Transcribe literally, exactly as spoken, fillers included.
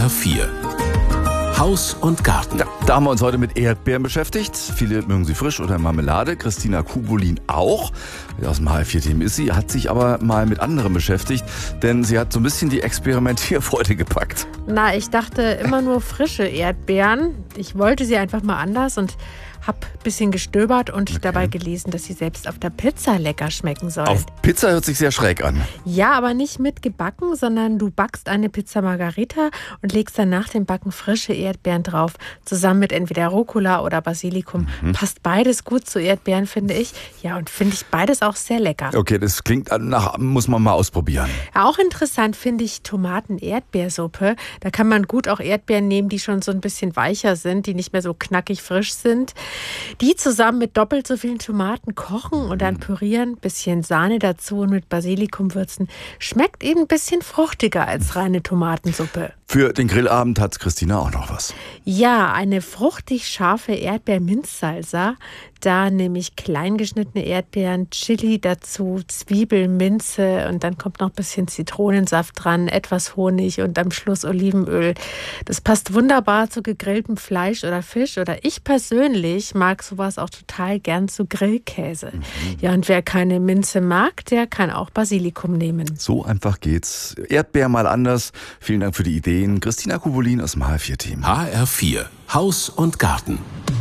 R vier. Haus und Garten. Ja, da haben wir uns heute mit Erdbeeren beschäftigt. Viele mögen sie frisch oder in Marmelade. Christina Kubulin auch. Aus dem H R vier Team ist sie, hat sich aber mal mit anderem beschäftigt, denn sie hat so ein bisschen die Experimentierfreude gepackt. Na, ich dachte immer nur frische Erdbeeren. Ich wollte sie einfach mal anders und habe ein bisschen gestöbert und okay. dabei gelesen, dass sie selbst auf der Pizza lecker schmecken soll. Auf Pizza hört sich sehr schräg an. Ja, aber nicht mit gebacken, sondern du backst eine Pizza Margherita und legst dann nach dem Backen frische Erdbeeren drauf, zusammen mit entweder Rucola oder Basilikum. Mhm. Passt beides gut zu Erdbeeren, finde ich. Ja, und finde ich beides auch sehr lecker. Okay, das klingt nach, muss man mal ausprobieren. Ja, auch interessant finde ich Tomaten-Erdbeersuppe. Da kann man gut auch Erdbeeren nehmen, die schon so ein bisschen weicher sind, die nicht mehr so knackig frisch sind. Die zusammen mit doppelt so vielen Tomaten kochen und dann pürieren, bisschen Sahne dazu und mit Basilikum würzen. Schmeckt eben ein bisschen fruchtiger als reine Tomatensuppe. Für den Grillabend hat Christina auch noch was. Ja, eine fruchtig scharfe Erdbeer-Minz-Salsa. Da nehme ich klein geschnittene Erdbeeren, Chili dazu, Zwiebel, Minze und dann kommt noch ein bisschen Zitronensaft dran, etwas Honig und am Schluss Olivenöl. Das passt wunderbar zu gegrilltem Fleisch oder Fisch oder ich persönlich mag sowas auch total gern zu Grillkäse. Mhm. Ja, und wer keine Minze mag, der kann auch Basilikum nehmen. So einfach geht's. Erdbeer mal anders. Vielen Dank für die Ideen. Christina Kubulin aus dem H R vier Team. H R vier. Haus und Garten.